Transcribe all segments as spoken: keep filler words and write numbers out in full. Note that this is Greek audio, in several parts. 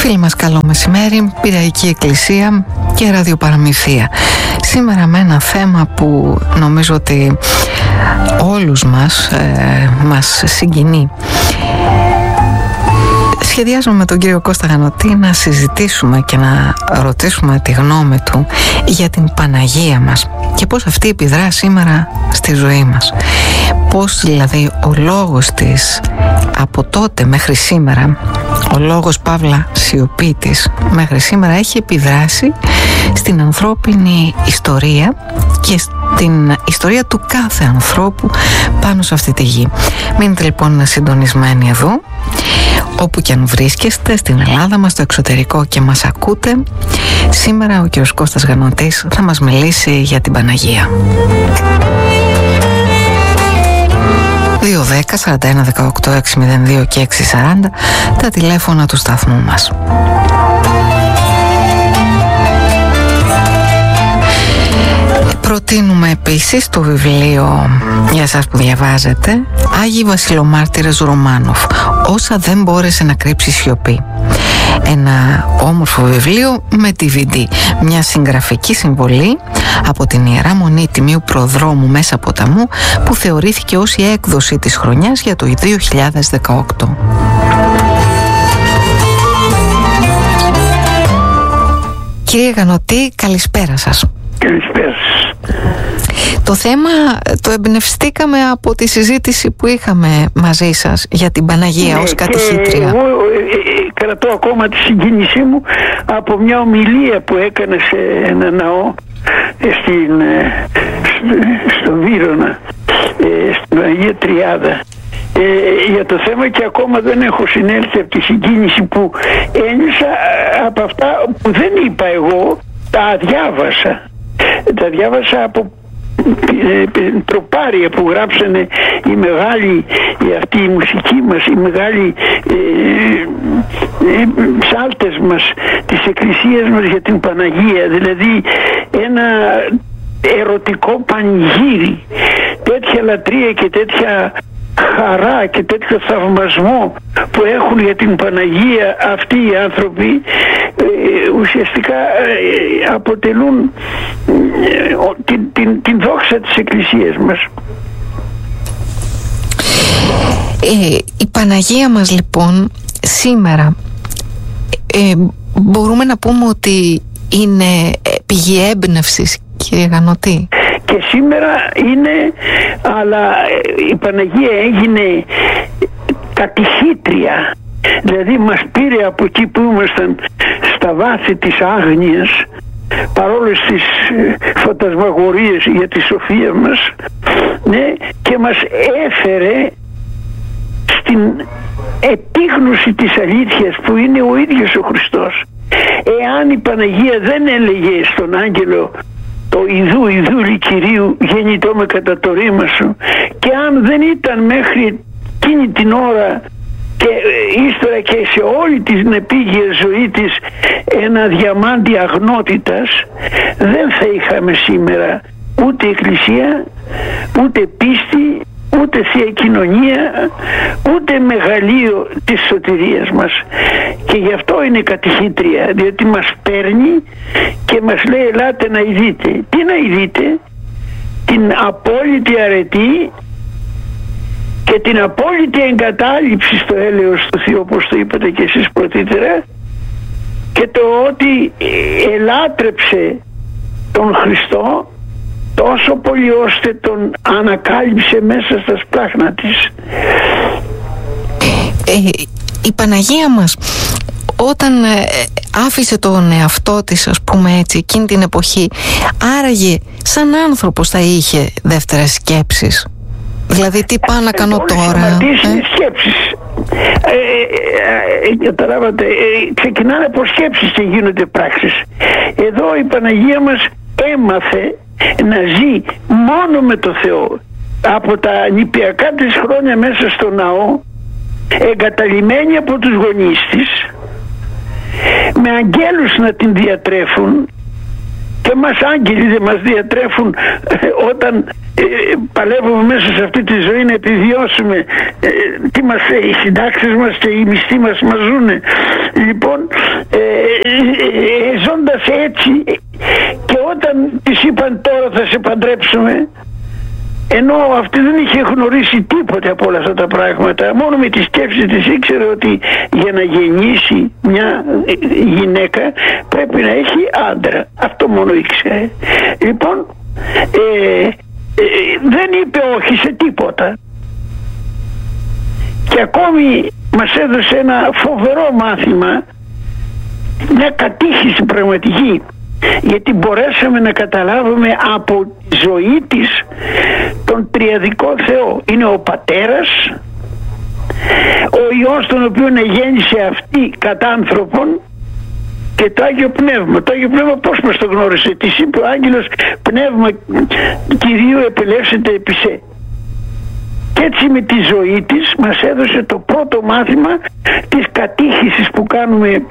Φίλοι μας, καλό μεσημέρι. Πειραϊκή Εκκλησία και ραδιοπαραμυθία. Σήμερα με ένα θέμα που νομίζω ότι όλους μας ε, μας συγκινεί. Σχεδιάζουμε με τον κύριο Κώστα Γανωτή να συζητήσουμε και να ρωτήσουμε τη γνώμη του για την Παναγία μας και πώς αυτή επιδρά σήμερα στη ζωή μας. Πώς δηλαδή ο λόγος της από τότε μέχρι σήμερα, ο λόγος παύλα σιωπή της μέχρι σήμερα έχει επιδράσει στην ανθρώπινη ιστορία και στην ιστορία του κάθε ανθρώπου πάνω σε αυτή τη γη. Μείνετε λοιπόν συντονισμένοι εδώ, όπου και αν βρίσκεστε, στην Ελλάδα μας, στο εξωτερικό και μας ακούτε. Σήμερα ο κύριος Κώστας Γανωτής θα μας μιλήσει για την Παναγία. δύο δέκα σαράντα ένα δεκαοκτώ εξακόσια δύο και εξακόσια σαράντα τα τηλέφωνα του σταθμού μας. Προτείνουμε επίσης το βιβλίο για εσάς που διαβάζετε, Άγιοι Βασιλομάρτυρες Ρωμάνοφ, όσα δεν μπόρεσε να κρύψει σιωπή. Ένα όμορφο βιβλίο με ντι βι ντι, μια συγγραφική συμβολή από την Ιερά Μονή Τιμίου Προδρόμου Μέσα Ποταμού, που θεωρήθηκε ως η έκδοση της χρονιάς για το δύο χιλιάδες δεκαοκτώ. Κύριε Γανωτή, καλησπέρα σας. Καλησπέρα σας. Το θέμα το εμπνευστήκαμε από τη συζήτηση που είχαμε μαζί σας για την Παναγία, ναι, ως κατηχήτρια. Εγώ ε, κρατώ ακόμα τη συγκίνησή μου από μια ομιλία που έκανε σε ένα ναό στην, ε, στο Βύρωνα, ε, στην Αγία Τριάδα. Ε, για το θέμα, και ακόμα δεν έχω συνέλθει από τη συγκίνηση που ένιωσα από αυτά που δεν είπα εγώ, τα διάβασα. Τα διάβασα από τροπάρια που γράψανε οι μεγάλοι, αυτή η μουσική μας, οι μεγάλοι ε, ε, ψάλτες μας της Εκκλησίας μας για την Παναγία. Δηλαδή ένα ερωτικό πανηγύρι, τέτοια λατρεία και τέτοια χαρά και τέτοιο θαυμασμό που έχουν για την Παναγία αυτοί οι άνθρωποι, ε, ουσιαστικά ε, αποτελούν ε, την, την, την δόξα της Εκκλησίας μας. Ε, η Παναγία μας λοιπόν σήμερα ε, μπορούμε να πούμε ότι είναι πηγή έμπνευσης, κύριε Γανωτή? Και σήμερα είναι, αλλά η Παναγία έγινε κατηχήτρια. Δηλαδή μας πήρε από εκεί που ήμασταν στα βάθη της άγνοιας, παρόλες τις φαντασμαγορίες για τη σοφία μας, ναι, και μας έφερε στην επίγνωση της αλήθειας που είναι ο ίδιος ο Χριστός. Εάν η Παναγία δεν έλεγε στον άγγελο το «Ιδού, Ιδούλη Κυρίου, γεννητό με κατά το ρήμα σου», και αν δεν ήταν μέχρι εκείνη την ώρα και ύστερα και σε όλη την επίγεια ζωή της ένα διαμάντι αγνότητας, δεν θα είχαμε σήμερα ούτε εκκλησία, ούτε πίστη, ούτε θεία κοινωνία, ούτε μεγαλείο της σωτηρίας μας. Και γι' αυτό είναι κατηχήτρια, διότι μας παίρνει και μας λέει «Ελάτε να ειδείτε». Τι να ειδείτε? Την απόλυτη αρετή και την απόλυτη εγκατάλειψη στο έλεος του Θεού, όπως το είπατε και εσείς πρωτήτερα, και το ότι ελάτρεψε τον Χριστό τόσο πολύ ώστε τον ανακάλυψε μέσα στα σπλάχνα της. Ε, η Παναγία μας όταν ε, άφησε τον εαυτό της, ας πούμε έτσι, εκείνη την εποχή, άραγε σαν άνθρωπος θα είχε δεύτερες σκέψεις? Δηλαδή τι πάω να κάνω ε, τώρα? Ε? Σκέψεις. Ε, ε, ε, καταλάβατε, ε, ξεκινάνε από σκέψεις και γίνονται πράξεις. Εδώ η Παναγία μας έμαθε να ζει μόνο με το Θεό. Από τα νηπιακά της χρόνια μέσα στο ναό, εγκαταλειμμένη από τους γονείς της, με αγγέλους να την διατρέφουν, και μας άγγελοι δεν μας διατρέφουν ε, όταν ε, παλεύουμε μέσα σε αυτή τη ζωή να επιβιώσουμε, ε, τι μας, οι συντάξεις μας και οι μισθοί μας μας ζουνε. Λοιπόν, ε, ζώντας έτσι, και όταν της είπαν τώρα θα σε παντρέψουμε, ενώ αυτή δεν είχε γνωρίσει τίποτε από όλα αυτά τα πράγματα, μόνο με τη σκέψη της ήξερε ότι για να γεννήσει μια γυναίκα πρέπει να έχει άντρα. Αυτό μόνο ήξερε. Λοιπόν, ε, ε, δεν είπε όχι σε τίποτα, και ακόμη μας έδωσε ένα φοβερό μάθημα, μια κατήχηση πραγματική, γιατί μπορέσαμε να καταλάβουμε από τη ζωή της τον τριαδικό Θεό. Είναι ο Πατέρας, ο Υιός τον οποίο γέννησε αυτή κατά άνθρωπον, και το Άγιο Πνεύμα. Το Άγιο Πνεύμα πώς μας το γνώρισε? Της είπε ο άγγελος, πνεύμα Κυρίου επιλέξετε επί σε. Και έτσι με τη ζωή της μας έδωσε το πρώτο μάθημα της κατήχησης που κάνουμε,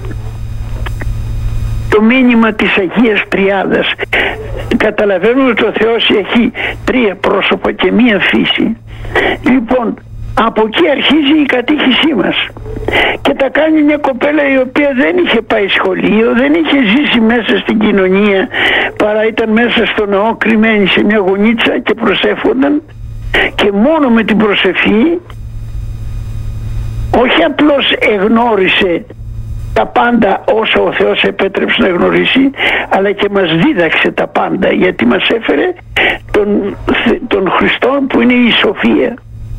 το μήνυμα της Αγίας Τριάδας. Καταλαβαίνουμε ότι ο Θεός έχει τρία πρόσωπα και μία φύση. Λοιπόν, από εκεί αρχίζει η κατήχησή μας, και τα κάνει μια κοπέλα η οποία δεν είχε πάει σχολείο, δεν είχε ζήσει μέσα στην κοινωνία, παρά ήταν μέσα στο ναό κρυμμένη σε μια γωνίτσα και προσεύχονταν, και μόνο με την προσευχή όχι απλώς εγνώρισε τα πάντα όσο ο Θεός επέτρεψε να γνωρίσει, αλλά και μας δίδαξε τα πάντα, γιατί μας έφερε τον, τον Χριστόν που είναι η σοφία.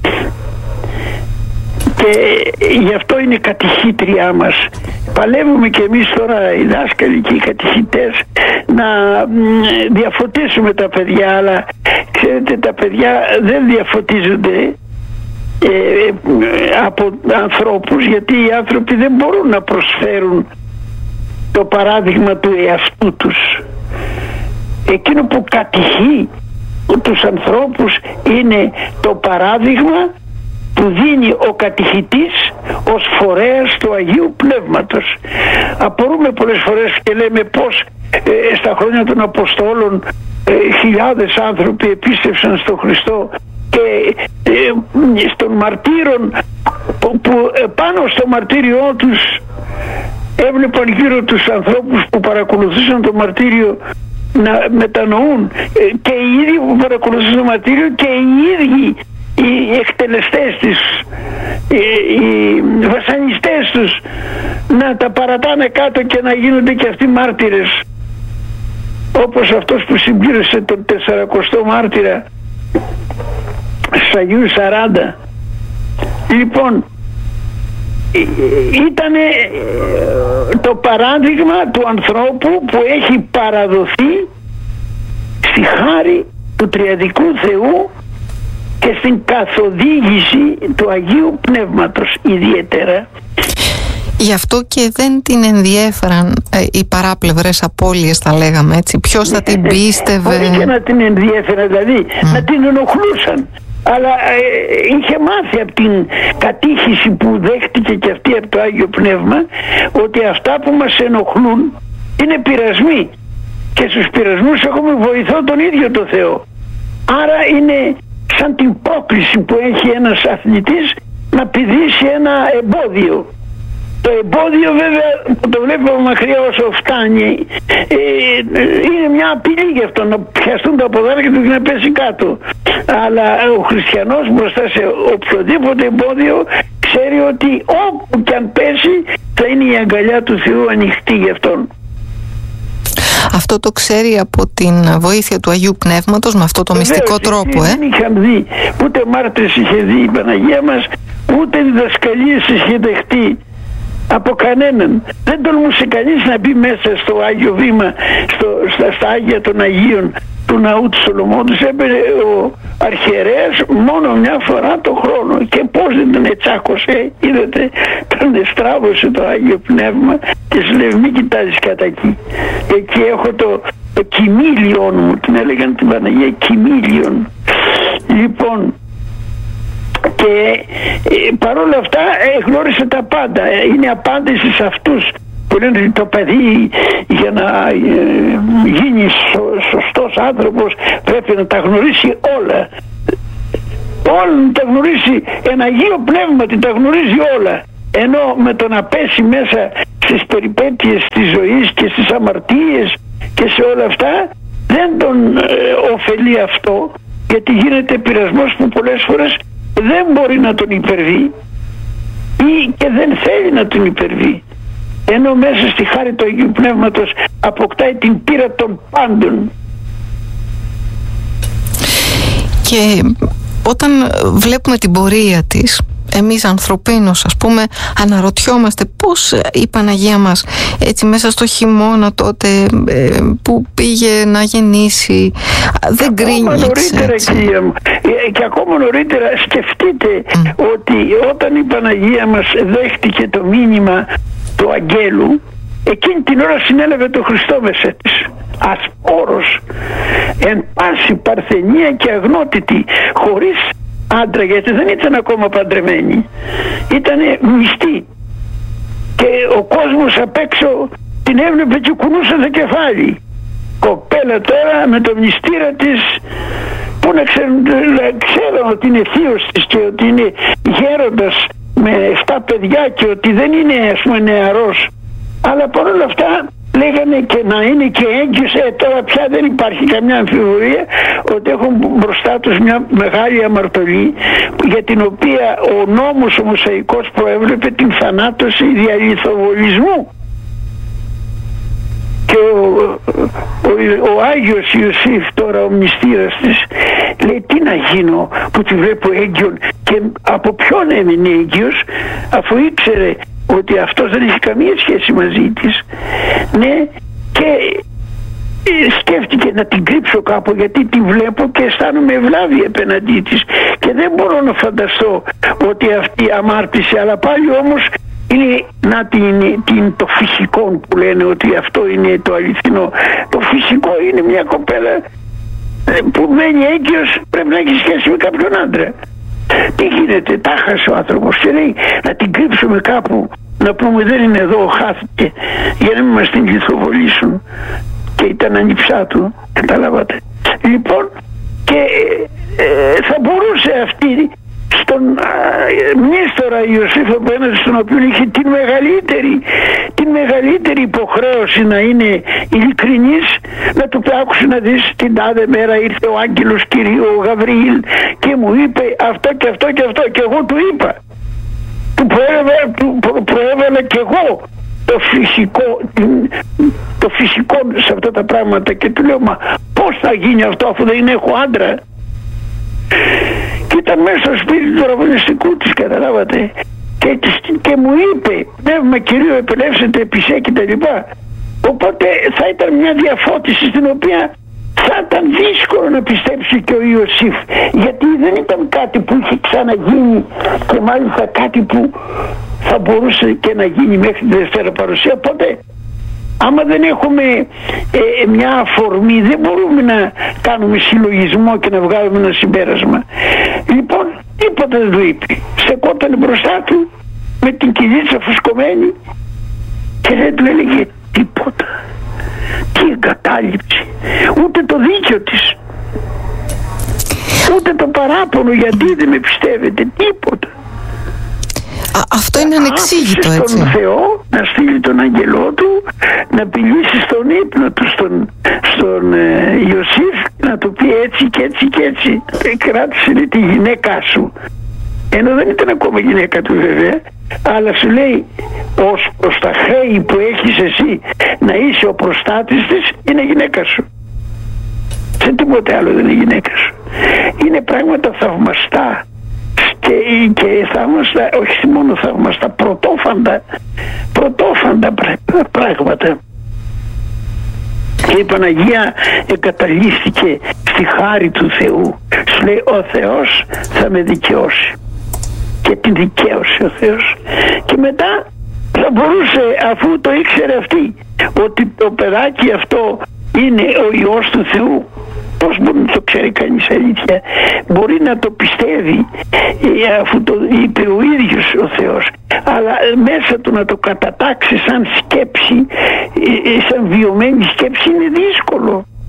Και γι' αυτό είναι κατηχήτριά μας. Παλεύουμε και εμείς τώρα οι δάσκαλοι και οι κατηχητές να διαφωτίσουμε τα παιδιά, αλλά ξέρετε, τα παιδιά δεν διαφωτίζονται ε, από ανθρώπους, γιατί οι άνθρωποι δεν μπορούν να προσφέρουν το παράδειγμα του εαυτού τους. Εκείνο που κατηχεί τους ανθρώπους είναι το παράδειγμα που δίνει ο κατηχητής ως φορέας του Αγίου Πνεύματος. Απορούμε πολλές φορές και λέμε πως ε, στα χρόνια των Αποστόλων ε, χιλιάδες άνθρωποι επίστευσαν στον Χριστό, και ε, στον μαρτύρων που, που ε, πάνω στο μαρτύριό τους έβλεπαν γύρω τους ανθρώπους που παρακολουθούσαν το μαρτύριο να μετανοούν, ε, και οι ίδιοι που παρακολουθούσαν το μαρτύριο και οι ίδιοι οι εκτελεστές της, οι, οι βασανιστές τους να τα παρατάνε κάτω και να γίνονται και αυτοί μάρτυρες, όπως αυτός που συμπλήρωσε τον τεσσαρακοστό μάρτυρα στους Αγίους σαράντα. Λοιπόν, ήταν το παράδειγμα του ανθρώπου που έχει παραδοθεί στη χάρη του Τριαδικού Θεού και στην καθοδήγηση του Αγίου Πνεύματος ιδιαίτερα. Γι' αυτό και δεν την ενδιέφεραν ε, οι παράπλευρες απώλειες, τα λέγαμε έτσι. Ποιος θα την πίστευε? Όχι και να την ενδιέφεραν, δηλαδή mm. να την ενοχλούσαν. Αλλά ε, είχε μάθει από την κατήχηση που δέχτηκε και αυτή από το Άγιο Πνεύμα, ότι αυτά που μας ενοχλούν είναι πειρασμοί, και στους πειρασμούς έχουμε βοηθό τον ίδιο το Θεό. Άρα είναι σαν την πρόκληση που έχει ένας αθλητής να πηδήσει ένα εμπόδιο. Το εμπόδιο βέβαια που το βλέπω μακριά όσο φτάνει ε, είναι μια απειλή γι' αυτό, να πιαστούν τα ποδάρια του και να πέσει κάτω. Αλλά ο χριστιανός μπροστά σε οποιοδήποτε εμπόδιο ξέρει ότι όπου και αν πέσει θα είναι η αγκαλιά του Θεού ανοιχτή γι' αυτόν. Αυτό το ξέρει από την βοήθεια του Αγίου Πνεύματος, με αυτό το Βεβαίως, μυστικό τρόπο. Δεν ε? είχαν δει, ούτε μάρτυρες είχε δει η Παναγία μας, ούτε διδασκαλίες είχε δεχτεί από κανέναν. Δεν τολμούσε κανείς να μπει μέσα στο Άγιο Βήμα, στο, στα, στα Άγια των Αγίων του ναού του Σολομών. Τους έμπαινε ο αρχιερέας μόνο μια φορά το χρόνο, και πώς δεν τον ετσάκωσε, είδατε, τον εστράβωσε το Άγιο Πνεύμα και σου λέει μην κοιτάζεις κατά εκεί. Εκεί έχω το, το κοιμήλιον μου, την έλεγαν την Παναγία κοιμήλιον. Λοιπόν, και ε, παρόλα αυτά ε, γνώρισε τα πάντα. Ε, είναι απάντηση σε αυτούς που λένε το παιδί για να ε, γίνει σω, σωστός άνθρωπος πρέπει να τα γνωρίσει όλα. Όλα να τα γνωρίσει, ένα Αγίο Πνεύμα την τα γνωρίζει όλα. Ενώ με το να πέσει μέσα στις περιπέτειες της ζωής και στις αμαρτίες και σε όλα αυτά, δεν τον ε, ωφελεί αυτό, γιατί γίνεται πειρασμός που πολλές φορές δεν μπορεί να τον υπερβεί ή και δεν θέλει να τον υπερβεί, ενώ μέσα στη χάρη του Αγίου Πνεύματος αποκτάει την πείρα των πάντων. Και όταν βλέπουμε την πορεία της, εμείς ανθρωπίνως ας πούμε αναρωτιόμαστε πώς η Παναγία μας έτσι μέσα στο χειμώνα τότε ε, που πήγε να γεννήσει δεν γκρίνιαξε έτσι. Και, και ακόμα νωρίτερα σκεφτείτε mm. ότι όταν η Παναγία μας δέχτηκε το μήνυμα του Αγγέλου, εκείνη την ώρα συνέλαβε το Χριστό μέσα της, ασπόρος, εν πάση παρθενία και αγνότητη, χωρίς άντρα, γιατί δεν ήταν ακόμα παντρεμένη, ήτανε μυστή και ο κόσμος απ' έξω την έβλεπε και κουνούσε το κεφάλι. Κοπέλα τώρα με το μυστήρα της, που να ξέρουν, ξέρουν ότι είναι θείος της και ότι είναι γέροντας με εφτά παιδιά και ότι δεν είναι ας πούμε νεαρός, αλλά παρόλα αυτά λέγανε και να είναι και έγκυος. Ε, τώρα πια δεν υπάρχει καμιά αμφιβολία ότι έχουν μπροστά τους μια μεγάλη αμαρτωλή, για την οποία ο νόμος ο Μωσαϊκός προέβλεπε την θανάτωση διαλυθοβολισμού. Και ο, ο, ο Άγιος Ιωσήφ τώρα, ο μυστήρας της, λέει τι να γίνω που τη βλέπω έγκυον, και από ποιον έμεινε έγκυος, αφού ήξερε ότι αυτός δεν έχει καμία σχέση μαζί της. Ναι, και σκέφτηκε να την κρύψω κάπου, γιατί τη βλέπω και αισθάνομαι ευλάβη απέναντί της και δεν μπορώ να φανταστώ ότι αυτή αμάρτησε, αλλά πάλι όμως είναι να την, την, το φυσικό που λένε ότι αυτό είναι το αληθινό. Το φυσικό είναι μια κοπέλα που μένει έγκυος, πρέπει να έχει σχέση με κάποιον άντρα. Τι γίνεται, τα χάσε ο άνθρωπος και λέει να την κρύψουμε κάπου, να πούμε δεν είναι εδώ, χάθηκε, για να μην μας την λιθοβολήσουν, και ήταν ανιψά του, καταλάβατε. Λοιπόν, και ε, θα μπορούσε αυτή στον μνήστορα Ιωσήφ, απέναντι στον οποίο είχε την μεγαλύτερη την μεγαλύτερη υποχρέωση να είναι ειλικρινής, να του πει άκουσε να δεις, την τάδε μέρα ήρθε ο άγγελος Κυρίου ο Γαβριήλ και μου είπε αυτό και αυτό και αυτό, και εγώ του είπα, του προέβαλα, του προέβαλα και εγώ το φυσικό, το φυσικό σε αυτά τα πράγματα, και του λέω μα πώς θα γίνει αυτό αφού δεν έχω άντρα. Και ήταν μέσα στο σπίτι του ραβωνιστικού της, καταλάβατε, και, και μου είπε πνεύμα Κυρίου επελεύσετε επισέ και τα λοιπά. Οπότε θα ήταν μια διαφώτιση στην οποία θα ήταν δύσκολο να πιστέψει και ο Ιωσήφ, γιατί δεν ήταν κάτι που είχε ξαναγίνει, και μάλιστα κάτι που θα μπορούσε και να γίνει μέχρι τη Δευτέρα Παρουσία. Οπότε άμα δεν έχουμε ε, μια αφορμή, δεν μπορούμε να κάνουμε συλλογισμό και να βγάλουμε ένα συμπέρασμα. Λοιπόν, τίποτα δεν του είπε. Στεκόταν μπροστά του με την κυλίτσα φουσκωμένη και δεν του έλεγε τίποτα. Τι εγκατάλειψη, ούτε το δίκιο της, ούτε το παράπονο γιατί δεν με πιστεύετε, τίποτα. Α, αυτό είναι ανεξήγητο, έτσι. Στον Θεό να στείλει τον άγγελό του, να πηλήσει στον ύπνο του στον, στον ε, Ιωσήφ, να του πει έτσι και έτσι και έτσι. Ε, κράτησε τη γυναίκά σου, ενώ δεν ήταν ακόμα γυναίκα του βέβαια, αλλά σου λέει ως προς τα χρέη που έχεις εσύ να είσαι ο προστάτης της, είναι γυναίκα σου. Σε τίποτε άλλο δεν είναι γυναίκα σου. Είναι πράγματα θαυμαστά και, και θαυμαστά, όχι μόνο θαυμαστά, πρωτόφαντα, πρωτόφαντα πράγματα. Και η Παναγία εγκαταλείφθηκε στη χάρη του Θεού. Σου λέει ο Θεός θα με δικαιώσει, και την δικαίωσε ο Θεός. Και μετά θα μπορούσε, αφού το ήξερε αυτή ότι το παιδάκι αυτό είναι ο Υιός του Θεού, πώς μπορεί να το ξέρει κανείς αλήθεια, μπορεί να το πιστεύει αφού το είπε ο ίδιος ο Θεός, αλλά μέσα του να το κατατάξει σαν σκέψη, σαν βιωμένη σκέψη, είναι δύσκολο.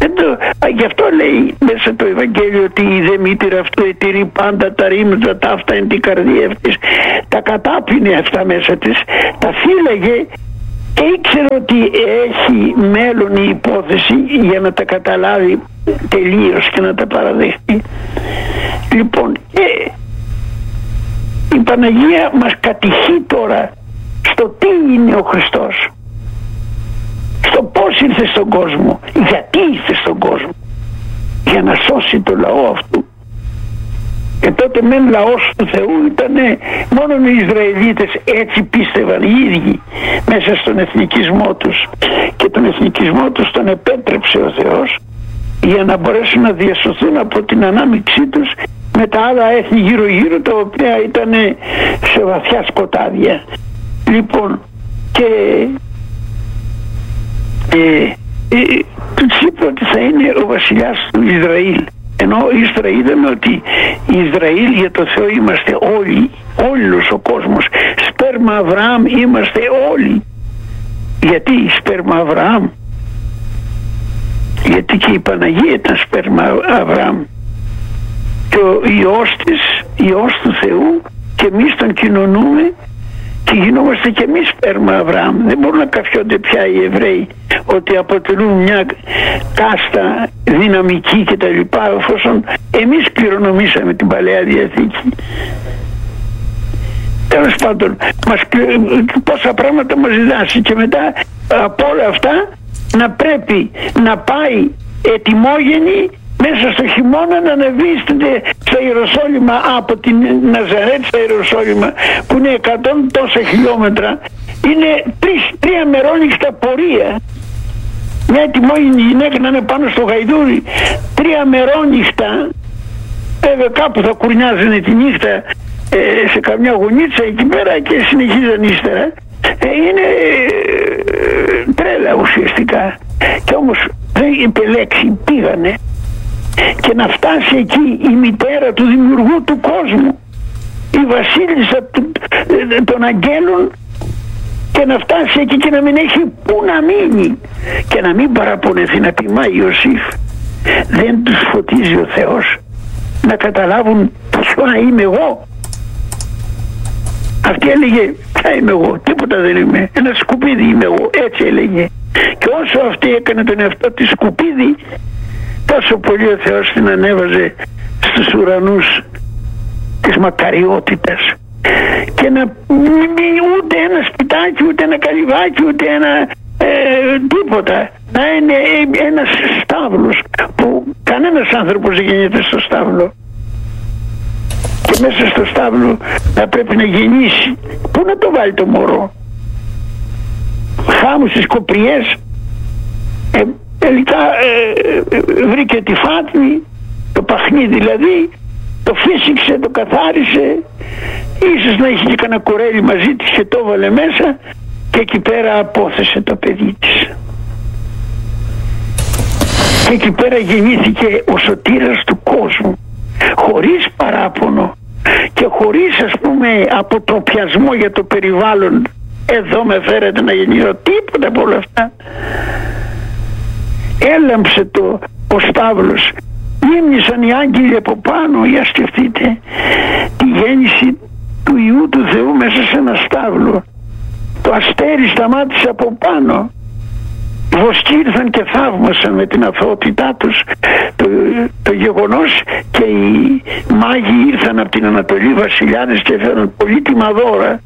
Δεν το, α, γι' αυτό λέει μέσα το Ευαγγέλιο ότι η δε μήτηρα αυτού ετηρεί πάντα τα ρήμματα τα αυτά εν την καρδία αυτής. Τα κατάπινε αυτά μέσα της, τα φύλαγε και ήξερε ότι έχει μέλλον η υπόθεση για να τα καταλάβει τελείως και να τα παραδεχτεί. Λοιπόν, και η Παναγία μας κατηχεί τώρα στο τι είναι ο Χριστός, στο πώς ήρθε στον κόσμο, γιατί ήρθε στον κόσμο, για να σώσει το λαό αυτού. Και τότε μεν λαός του Θεού ήταν μόνο οι Ισραηλίτες, έτσι πίστευαν οι ίδιοι μέσα στον εθνικισμό τους, και τον εθνικισμό τους τον επέτρεψε ο Θεός για να μπορέσουν να διασωθούν από την ανάμειξή τους με τα άλλα έθνη γύρω γύρω, τα οποία ήταν σε βαθιά σκοτάδια. Λοιπόν, και ε, ε, τους είπε ότι θα είναι ο βασιλιάς του Ισραήλ, ενώ ύστερα είδαμε ότι Ισραήλ για το Θεό είμαστε όλοι, όλος ο κόσμος, σπέρμα Αβραάμ είμαστε όλοι. Γιατί σπέρμα Αβραάμ? Γιατί και η Παναγία ήταν σπέρμα Αβραάμ και ο Υιός της, Υιός του Θεού, και εμείς τον κοινωνούμε και γινόμαστε και εμείς σπέρμα Αβραάμ. Δεν μπορούν να καφιόνται πια οι Εβραίοι ότι αποτελούν μια κάστα δυναμική και τα λοιπά, εφόσον εμείς κληρονομήσαμε την Παλαιά Διαθήκη. Τέλος πάντων, μας, πόσα πράγματα μας διδάσει, και μετά από όλα αυτά να πρέπει να πάει ετοιμόγενη μέσα στο χειμώνα να ανεβεί στο Ιεροσόλυμα, από την Ναζαρέτ στο Ιεροσόλυμα, που είναι εκατό τόσα χιλιόμετρα, είναι τρεις, τρία μερόνυχτα πορεία. Μια ετοιμόγενη γυναίκα να είναι πάνω στο γαϊδούρι τρία μερόνυχτα, βέβαια κάπου θα κουρνιάζανε τη νύχτα ε, σε καμιά γωνίτσα εκεί πέρα και συνεχίζαν ύστερα. Ε, είναι ε, τρέλα ουσιαστικά. Και όμως δεν επιλέξει, πήγανε. Και να φτάσει εκεί η μητέρα του δημιουργού του κόσμου, η βασίλισσα του, των αγγέλων, και να φτάσει εκεί και να μην έχει που να μείνει και να μην παραπονεθεί, να πει μα Ιωσήφ, δεν τους φωτίζει ο Θεός να καταλάβουν ποια είμαι εγώ? Αυτή έλεγε ποια είμαι εγώ? Τίποτα δεν είμαι, ένα σκουπίδι είμαι εγώ, έτσι έλεγε. Και όσο αυτή έκανε τον εαυτό της σκουπίδι, τόσο πολύ ο Θεός την ανέβαζε στους ουρανούς της μακαριότητας, και να μην ούτε ένα σπιτάκι, ούτε ένα καλυβάκι, ούτε ένα ε, τίποτα, να είναι ένας στάβλος που κανένας άνθρωπος δεν γεννιέται στο στάβλο, και μέσα στο στάβλο θα πρέπει να γεννήσει. Πού να το βάλει το μωρό? Χάμου στις κοπριές. ε, Τελικά ε, ε, βρήκε τη φάτνη, το παχνί δηλαδή, το φύσηξε, το καθάρισε, ίσως να είχε και κανένα κουρέλι μαζί της και το έβαλε μέσα, και εκεί πέρα απόθεσε το παιδί της. Και εκεί πέρα γεννήθηκε ο σωτήρας του κόσμου, χωρίς παράπονο και χωρίς, ας πούμε, αποτροπιασμό για το περιβάλλον. Εδώ με φέρετε να γεννήσω, τίποτα από όλα αυτά. Έλαμψε το ο στάβλος, γύμνησαν οι άγγελοι από πάνω. Για σκεφτείτε τη γέννηση του Υιού του Θεού μέσα σε ένα στάβλο. Το αστέρι σταμάτησε από πάνω. Οι βοσκοί ήρθαν και θαύμασαν με την αθωότητά τους το, το γεγονός, και οι μάγοι ήρθαν από την Ανατολή, βασιλιάδες, και έφεραν πολύτιμα δώρα.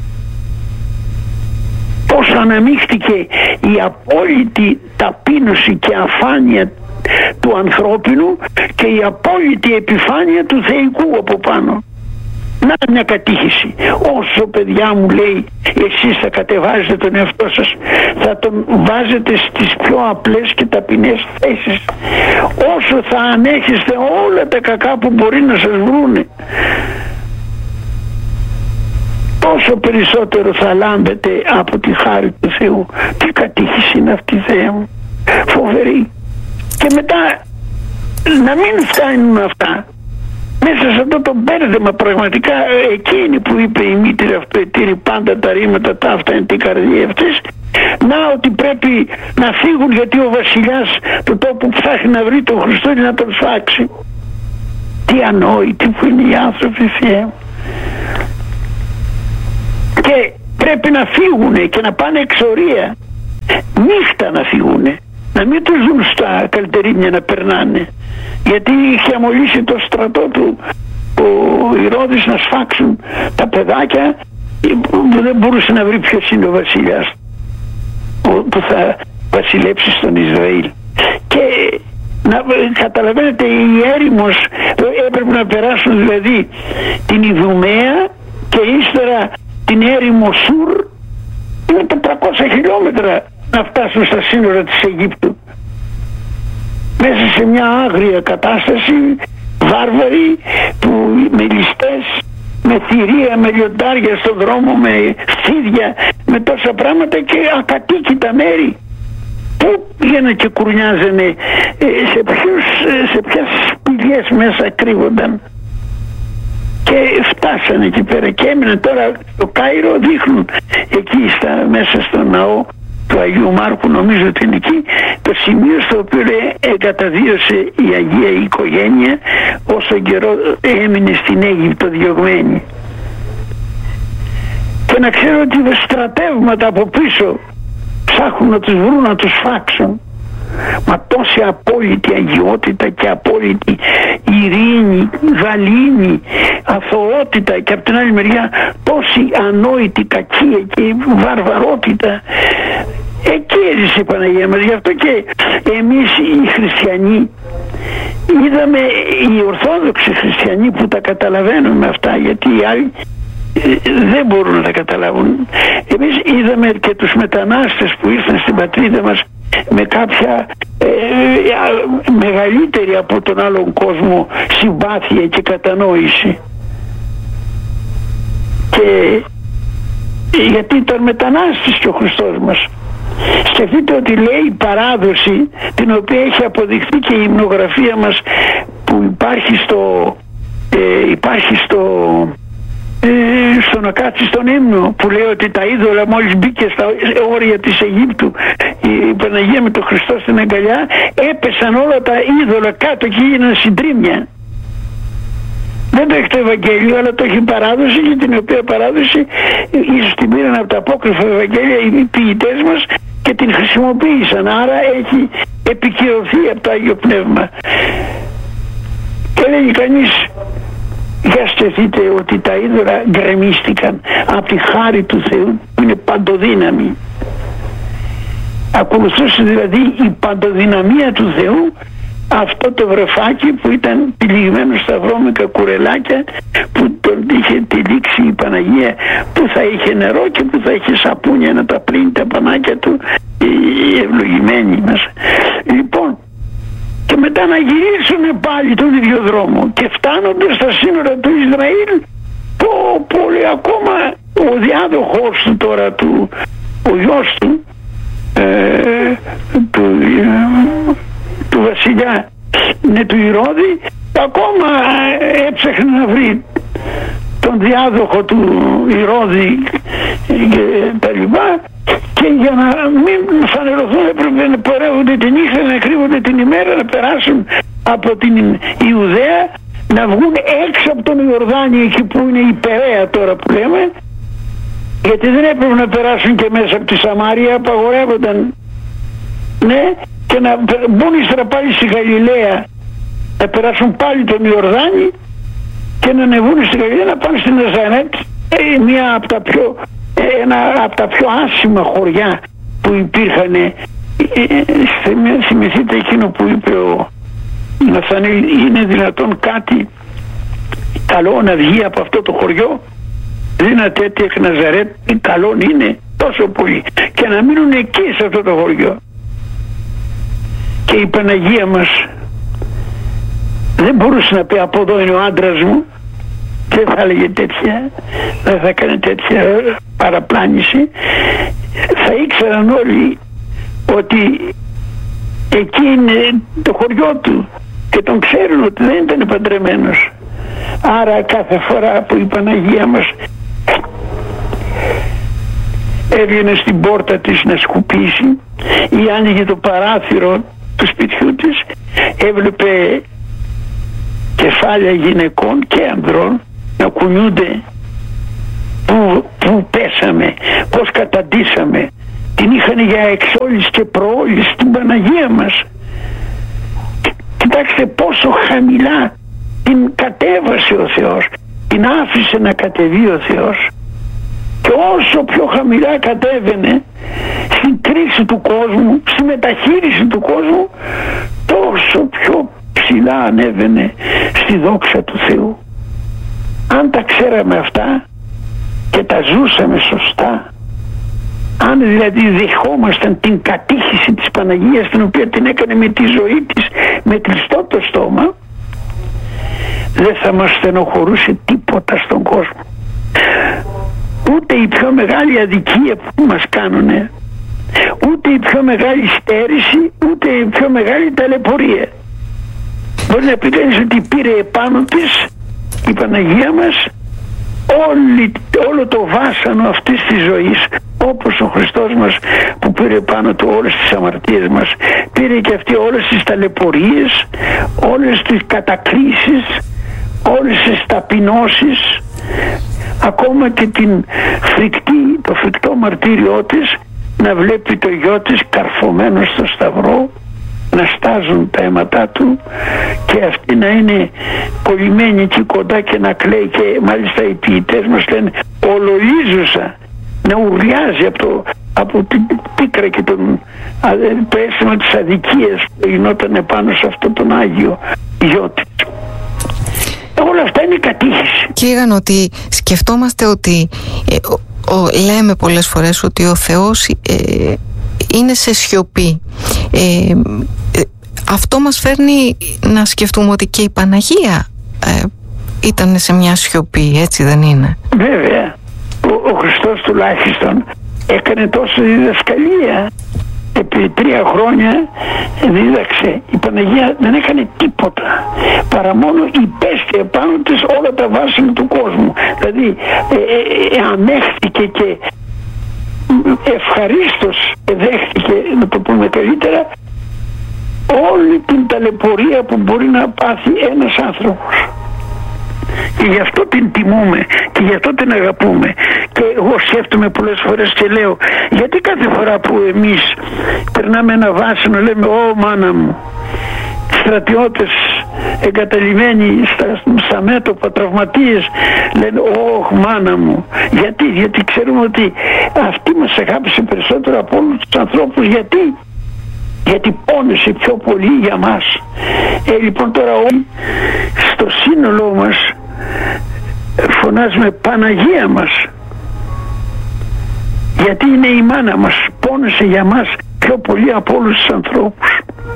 Πώς αναμίχθηκε η απόλυτη ταπείνωση και αφάνεια του ανθρώπινου και η απόλυτη επιφάνεια του θεϊκού από πάνω. Να μια κατήχηση. Όσο, παιδιά μου, λέει, εσείς θα κατεβάζετε τον εαυτό σας, θα τον βάζετε στις πιο απλές και ταπεινές θέσεις, όσο θα ανέχεστε όλα τα κακά που μπορεί να σας βρούνε, τόσο περισσότερο θα λάμπετε από τη χάρη του Θεού. Τι κατήχηση είναι αυτή, Θεέ μου, φοβερή. Και μετά να μην φτάνουν αυτά, μέσα σε αυτό το μπέρδεμα πραγματικά, εκείνη που είπε η μήτρη αυτοετήρη πάντα τα ρήματα τα αυτά είναι την καρδία αυτής, να ότι πρέπει να φύγουν γιατί ο βασιλιάς του τόπου ψάχνει να βρει τον Χριστό να τον σφάξει. Τι ανόητοι που είναι οι άνθρωποι, Θεέ. Και πρέπει να φύγουν και να πάνε εξορία, νύχτα να φύγουν, να μην τους δουν στα καλυτερίμια να περνάνε, γιατί είχε αμολύσει το στρατό του ο Ηρώδης να σφάξουν τα παιδάκια που δεν μπορούσε να βρει ποιος είναι ο βασιλιάς που θα βασιλέψει στον Ισραήλ. Και να καταλαβαίνετε, η έρημος έπρεπε να περάσουν δηλαδή την Ιδουμαία και ύστερα την έρημο Σουρ, είναι τετρακόσια χιλιόμετρα να φτάσουν στα σύνορα της Αιγύπτου, μέσα σε μια άγρια κατάσταση, βάρβαροι που με ληστές, με θηρία, με λιοντάρια στον δρόμο, με φίδια, με τόσα πράγματα και ακατοίκητα μέρη. Πού πήγαιναν και κουρνιάζανε, σε, ποιους, σε ποιες σπηλιές μέσα κρύβονταν. Και φτάσανε εκεί πέρα και έμειναν τώρα στο Κάιρο, δείχνουν εκεί στα, μέσα στο ναό του Αγίου Μάρκου, νομίζω ότι είναι εκεί, το σημείο στο οποίο εγκαταβίωσε η Αγία Οικογένεια όσο καιρό έμεινε στην Αίγυπτο διωγμένη. Και να ξέρω ότι τα στρατεύματα από πίσω ψάχνουν να τους βρουν, να τους φάξουν. Μα τόση απόλυτη αγιότητα και απόλυτη ειρήνη, γαλήνη, αθωότητα, και από την άλλη μεριά τόση ανόητη κακία και βαρβαρότητα. Εκεί έζησε η Παναγία μας. Γι' αυτό και εμείς οι χριστιανοί είδαμε, οι Ορθόδοξοι χριστιανοί που τα καταλαβαίνουμε αυτά, γιατί οι άλλοι δεν μπορούν να τα καταλάβουν. Εμείς είδαμε και τους μετανάστες που ήρθαν στην πατρίδα μας με κάποια ε, μεγαλύτερη από τον άλλον κόσμο συμπάθεια και κατανόηση. Και γιατί ήταν μετανάστης και ο Χριστός μας. Σκεφτείτε ότι λέει η παράδοση, την οποία έχει αποδειχθεί και η υμνογραφία μας που υπάρχει στο ε, υπάρχει στο Ε, στο να κάτσει στον ύμνο, που λέει ότι τα είδωλα μόλις μπήκε στα όρια της Αιγύπτου η Παναγία με τον Χριστό στην αγκαλιά, έπεσαν όλα τα είδωλα κάτω και έγιναν συντρίμμια. Δεν το έχει το Ευαγγέλιο, αλλά το έχει παράδοση, και την οποία παράδοση ίσως την πήραν από τα απόκριφα Ευαγγέλια οι ποιητές μας και την χρησιμοποίησαν, άρα έχει επικυρωθεί από το Άγιο Πνεύμα. Και λέγει κανείς, για σκεφτείτε ότι τα είδωλα γκρεμίστηκαν από τη χάρη του Θεού που είναι παντοδύναμη. Ακολουθούσε δηλαδή η παντοδυναμία του Θεού αυτό το βρεφάκι που ήταν τυλιγμένο στα βρώμικα κουρελάκια που τον είχε τυλίξει η Παναγία, που θα είχε νερό και που θα είχε σαπούνια να τα πλύνει τα πανάκια του η ευλογημένη μας. Λοιπόν, και μετά να γυρίσουν πάλι τον ίδιο δρόμο και φτάνονται στα σύνορα του Ισραήλ, που πολύ ακόμα ο διάδοχος του τώρα, του, ο γιος του, ε, του, ε, του βασιλιά, ναι, του Ηρώδη, ακόμα έψαχνε να βρει τον διάδοχο του Ηρώδη και τα λοιπά. Και για να μην φανερωθούν έπρεπε να πορεύονται τη νύχτα, να κρύβονται την ημέρα, να περάσουν από την Ιουδαία, να βγουν έξω από τον Ιορδάνη, εκεί που είναι η Περαία τώρα που λέμε, γιατί δεν έπρεπε να περάσουν και μέσα από τη Σαμάρια, απαγορεύονταν, ναι, και να μπουν ύστερα πάλι στη Γαλιλαία, να περάσουν πάλι τον Ιορδάνη και να ανεβούν στη Γαλιλαία, να πάνε στην Ναζαρέτ, μία από τα πιο ένα από τα πιο άσχημα χωριά που υπήρχαν. Θυμηθείτε εκείνο που είπε ο Ναθανήλ, είναι δυνατόν κάτι καλό να βγει από αυτό το χωριό? Δύναται έτσι εκ Ναζαρέτ, καλό είναι τόσο πολύ, και να μείνουν εκεί σε αυτό το χωριό. Και η Παναγία μας δεν μπορούσε να πει από εδώ είναι ο άντρας μου, δεν θα έλεγε τέτοια, δεν θα κάνει τέτοια παραπλάνηση. Θα ήξεραν όλοι ότι εκεί είναι το χωριό του και τον ξέρουν ότι δεν ήταν παντρεμένος. Άρα κάθε φορά που η Παναγία μας έβγαινε στην πόρτα της να σκουπίσει ή άνοιγε το παράθυρο του σπιτιού της, έβλεπε κεφάλια γυναικών και ανδρών να κουνιούνται. Πού, πού πέσαμε, πώς καταντήσαμε. Την είχαν για εξόλης και προόλης την Παναγία μας. Κοιτάξτε πόσο χαμηλά την κατέβασε ο Θεός, την άφησε να κατεβεί ο Θεός. Και όσο πιο χαμηλά κατέβαινε στην κρίση του κόσμου, στη μεταχείριση του κόσμου, τόσο πιο ψηλά ανέβαινε στη δόξα του Θεού. Αν τα ξέραμε αυτά και τα ζούσαμε σωστά, αν δηλαδή δεχόμασταν την κατήχηση της Παναγίας, την οποία την έκανε με τη ζωή της, με κλειστό το στόμα, δεν θα μας στενοχωρούσε τίποτα στον κόσμο. Ούτε η πιο μεγάλη αδικία που μας κάνουνε, ούτε η πιο μεγάλη στέρηση, ούτε η πιο μεγάλη ταλαιπωρία. Μπορεί να πει κανείς ότι πήρε επάνω της η Παναγία μας όλη, όλο το βάσανο αυτής της ζωής, όπως ο Χριστός μας που πήρε πάνω του όλες τις αμαρτίες μας, πήρε και αυτή όλες τις ταλαιπωρίες, όλες τις κατακρίσεις, όλες τις ταπεινώσεις, ακόμα και την φρικτή, το φρικτό μαρτύριό της, να βλέπει το γιο της καρφωμένο στο σταυρό, να στάζουν τα αίματά του και αυτή να είναι κολλημένη εκεί κοντά και να κλαίει, και μάλιστα οι ποιητές μας λένε ολογίζουσα, να ουρλιάζει από, το, από την πίκρα και τον, το αίσθημα της αδικίας που γινόταν πάνω σε αυτόν τον Άγιο γιο της. Όλα αυτά είναι κατήχηση. Κύριε ότι σκεφτόμαστε ότι ε, ο, ο, λέμε πολλές φορές ότι ο Θεός ε, είναι σε σιωπή. Ε, ε, αυτό μας φέρνει να σκεφτούμε ότι και η Παναγία ε, ήταν σε μια σιωπή, έτσι δεν είναι? Βέβαια. Ο, ο Χριστός τουλάχιστον έκανε τόσο διδασκαλία. Επί τρία χρόνια δίδαξε. Η Παναγία δεν έκανε τίποτα παρά μόνο υπέστη επάνω της όλα τα βάσιμα του κόσμου. Δηλαδή ε, ε, ε, ανέχθηκε και ευχαρίστως δέχτηκε, να το πούμε καλύτερα, όλη την ταλαιπωρία που μπορεί να πάθει ένας άνθρωπος. Και γι' αυτό την τιμούμε και γι' αυτό την αγαπούμε. Και εγώ σκέφτομαι πολλές φορές και λέω, γιατί κάθε φορά που εμείς περνάμε ένα βάσανο λέμε «Ω μάνα μου», στρατιώτες εγκαταλειμμένοι στα, στα μέτωπα, τραυματίες, λένε «Ωχ μάνα μου». Γιατί, γιατί ξέρουμε ότι αυτή μας αγάπησε περισσότερο από όλους τους ανθρώπους. Γιατί γιατί πόνεσε πιο πολύ για μας. Ε, λοιπόν τώρα όλοι στο σύνολό μας φωνάζουμε Παναγία μας, γιατί είναι η μάνα μας, πόνεσε για μας πιο πολύ από όλους τους ανθρώπους.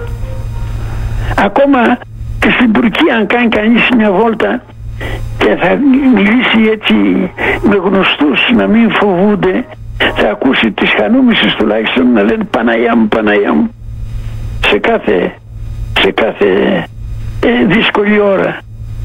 Ακόμα και στην Τουρκία, αν κάνει κανείς μια βόλτα και θα μιλήσει έτσι με γνωστούς να μην φοβούνται, θα ακούσει τις χανούμισες τουλάχιστον να λένε Παναγιά μου, Παναγιά μου, σε κάθε, σε κάθε ε, δύσκολη ώρα.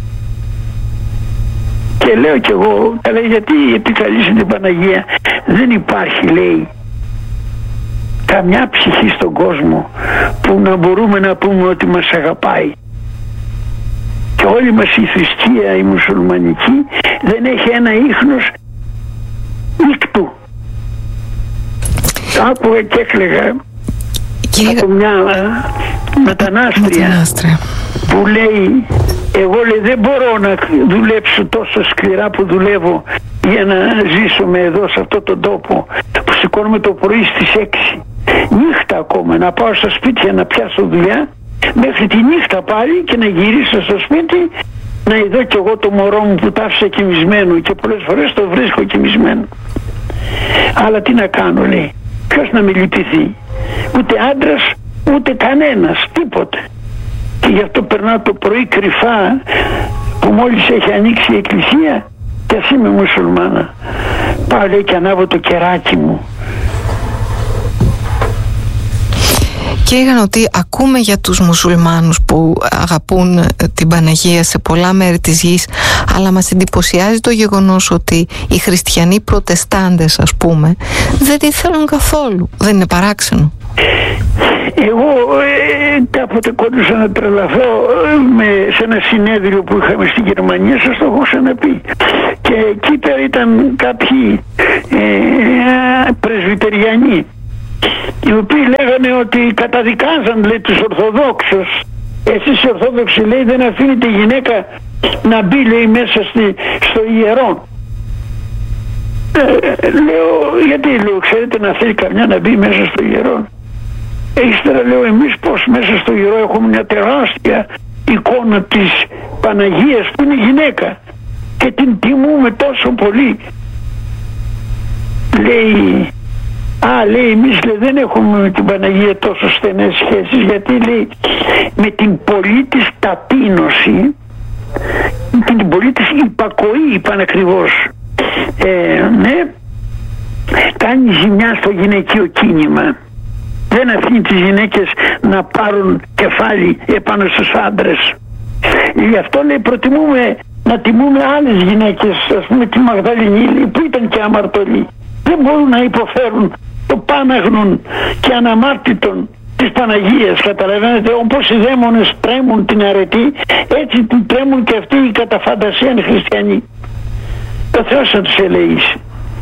Και λέω κι εγώ, καλά, γιατί επικαλείσαι την Παναγία? Δεν υπάρχει, λέει, καμιά ψυχή στον κόσμο που να μπορούμε να πούμε ότι μας αγαπάει. Και όλη μας η θρησκεία, η μουσουλμανική, δεν έχει ένα ίχνος ήκτου. Το άκουγα και έκλαιγα από μια μετανάστρια, μετανάστρια που λέει, εγώ λέει δεν μπορώ να δουλέψω τόσο σκληρά που δουλεύω για να ζήσουμε εδώ σε αυτόν τον τόπο που σηκώνουμε το πρωί στις έξι νύχτα ακόμα να πάω στα σπίτια να πιάσω δουλειά μέχρι τη νύχτα πάλι και να γυρίσω στο σπίτι να ειδώ κι εγώ το μωρό μου που τάφισα κοιμισμένο και πολλές φορές το βρίσκω κοιμισμένο. Αλλά τι να κάνω, λέει, ποιος να με λυπηθεί? Ούτε άντρας ούτε κανένας, τίποτε. Και γι' αυτό περνάω το πρωί κρυφά που μόλις έχει ανοίξει η εκκλησία και ας είμαι μουσουλμάνα, πάω, λέει, και ανάβω το κεράκι μου. Και είχαν ότι ακούμε για τους μουσουλμάνους που αγαπούν την Παναγία σε πολλά μέρη της γης, αλλά μας εντυπωσιάζει το γεγονός ότι οι χριστιανοί προτεστάντες, ας πούμε, δεν τη θέλουν καθόλου. Δεν είναι παράξενο? Εγώ ε, κάποτε κόντουσα να τρελαθώ ε, με, σε ένα συνέδριο που είχαμε στη Γερμανία, σας το έχω ξαναπεί, και εκεί ήταν κάποιοι ε, πρεσβυτεριανοί οι οποίοι λέγανε ότι καταδικάζαν, λέει, τους Ορθοδόξους. Εσείς οι Ορθόδοξοι, λέει, δεν αφήνετε γυναίκα να μπει, λέει, μέσα στη, στο ιερό. Ε, λέω, γιατί, λέω, ξέρετε να θέλει καμιά να μπει μέσα στο ιερό? Ύστερα λέω, εμείς πως μέσα στο ιερό έχουμε μια τεράστια εικόνα της Παναγίας που είναι γυναίκα και την τιμούμε τόσο πολύ. Λέει, α, λέει, εμείς, λέει, δεν έχουμε με την Παναγία τόσο στενές σχέσεις, γιατί, λέει, με την πολλή της ταπείνωση, την πολλή της υπακοή, είπαν ακριβώς, ε, ναι, κάνει ζημιά στο γυναικείο κίνημα. Δεν αφήνει τις γυναίκες να πάρουν κεφάλι επάνω στους άντρες. Γι' αυτό, λέει, προτιμούμε να τιμούμε άλλες γυναίκες, ας πούμε τη Μαγδαληνή, που ήταν και αμαρτωλή. Δεν μπορούν να υποφέρουν το πάναγνον και αναμάρτητον της Παναγίας, καταλαβαίνετε? Όπως οι δαίμονες τρέμουν την αρετή, έτσι την τρέμουν και αυτοί οι κατά φαντασία χριστιανοί. Ο Θεός θα τους ελεήσει.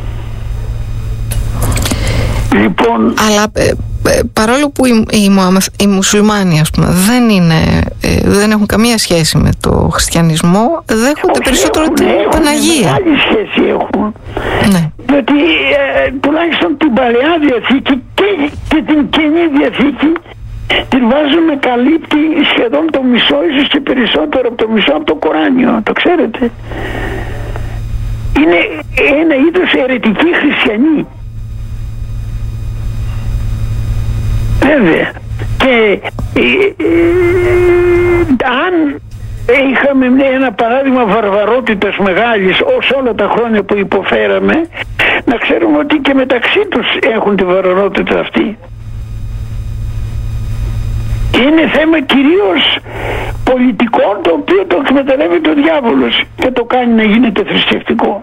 Λοιπόν, αλλά ε, ε, παρόλο που οι, οι, οι μουσουλμάνοι, ας πούμε, δεν, είναι, ε, δεν έχουν καμία σχέση με το χριστιανισμό, δέχονται περισσότερο έχουν, την έχουν, Παναγία. Άλλη σχέση έχουν. Ναι. Διότι ε, τουλάχιστον την Παλαιά Διαθήκη και, και την Καινή Διαθήκη την βάζουμε, καλύπτει σχεδόν το μισό, ίσως και περισσότερο από το μισό, από το Κοράνιο. Το ξέρετε? Είναι ένα είδος αιρετικοί χριστιανοί. Βέβαια. Και ε, ε, αν είχαμε ένα παράδειγμα βαρβαρότητας μεγάλης ως όλα τα χρόνια που υποφέραμε, να ξέρουμε ότι και μεταξύ τους έχουν τη βαρβαρότητα αυτή. Είναι θέμα κυρίως πολιτικό, το οποίο το εκμεταλλεύεται ο διάβολος και το κάνει να γίνεται θρησκευτικό.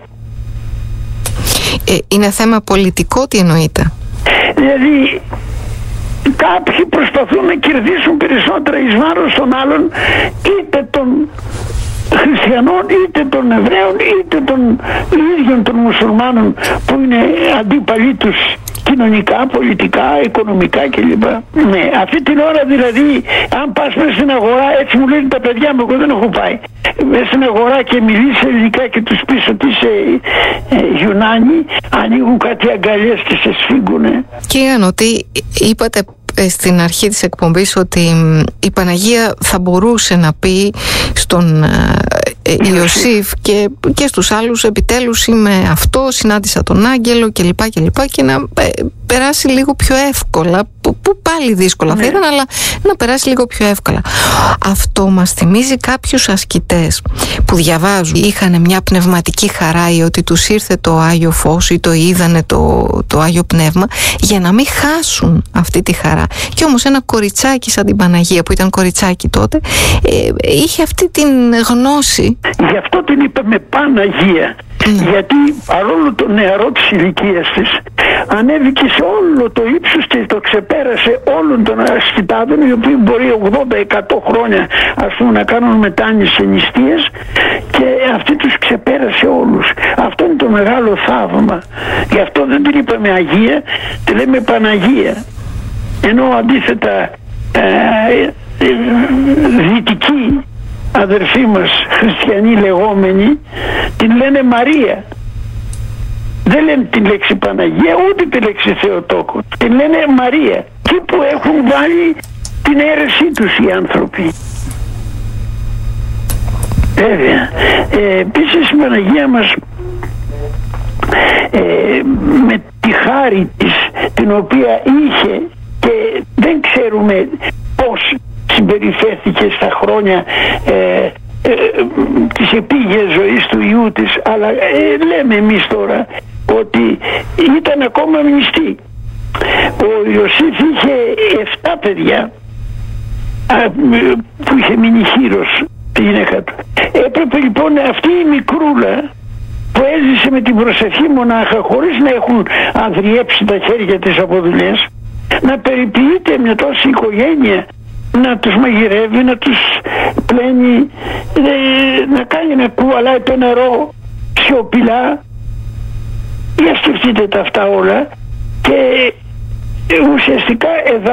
Ε, είναι θέμα πολιτικό, τι εννοείται? Δηλαδή κάποιοι προσπαθούν να κερδίσουν περισσότερα εις βάρος των άλλων, είτε των χριστιανών, είτε των Εβραίων, είτε των ίδιων των μουσουλμάνων που είναι αντίπαλοι τους κοινωνικά, πολιτικά, οικονομικά κλπ. Ναι, αυτή την ώρα δηλαδή, αν πας μέσα στην αγορά, έτσι μου λένε τα παιδιά μου, εγώ δεν έχω πάει, μέσα στην αγορά και μιλήσεις ελληνικά και τους πεις ότι είσαι ε, Ιουνάνι, ανοίγουν κάτι αγκαλιές και σε σφίγγουνε. Κύριε Ανώτη, είπατε στην αρχή της εκπομπής ότι η Παναγία θα μπορούσε να πει στον ε, Ιωσήφ και, και στους άλλους, επιτέλους είμαι αυτό, συνάντησα τον άγγελο κλπ και, και, και να ε, περάσει λίγο πιο εύκολα, που, που πάλι δύσκολα, ναι, θα ήταν, αλλά να περάσει λίγο πιο εύκολα. Αυτό μας θυμίζει κάποιους ασκητές που διαβάζουν, είχαν μια πνευματική χαρά ή ότι τους ήρθε το Άγιο Φως ή το είδανε το, το Άγιο Πνεύμα, για να μην χάσουν αυτή τη χαρά. Και όμως ένα κοριτσάκι σαν την Παναγία, που ήταν κοριτσάκι τότε, ε, είχε αυτή την γνώση. Γι' αυτό την είπαμε Παναγία. Mm. Γιατί παρόλο το νεαρό της ηλικίας της, ανέβηκε σε όλο το ύψος και το ξεπέρασε όλων των ασκητάδων, οι οποίοι μπορεί ογδόντα εκατό χρόνια, ας πούμε, να κάνουν μετάνοιες και νηστείες, και αυτή τους ξεπέρασε όλους. Αυτό είναι το μεγάλο θαύμα. Γι' αυτό δεν την είπαμε Αγία, τη λέμε Παναγία. Ενώ αντίθετα ε, ε, δυτικοί αδερφοί μας χριστιανοί λεγόμενοι την λένε Μαρία. Δεν λένε τη λέξη Παναγία, ούτε τη λέξη Θεοτόκο. Την λένε Μαρία. Και που έχουν βάλει την αίρεσή τους οι άνθρωποι. Βέβαια. Ε, επίσης η Παναγία μας ε, με τη χάρη της την οποία είχε, και δεν ξέρουμε πώς συμπεριφέρθηκε στα χρόνια ε, ε, της επίγειας ζωής του Υιού της, αλλά ε, λέμε εμείς τώρα ότι ήταν ακόμα μνηστή. Ο Ιωσήφ είχε εφτά παιδιά, α, που είχε μείνει χείρος τη γυναίκα του. Έπρεπε λοιπόν αυτή η μικρούλα που έζησε με την προσευχή μονάχα, χωρίς να έχουν ανδριέψει τα χέρια της από δουλειές, να περιποιείται μια τόση οικογένεια, να τους μαγειρεύει, να τους πλένει, να κάνει να κουβαλάει το νερό σιωπηλά. Για σκεφτείτε τα αυτά όλα, και ουσιαστικά εδώ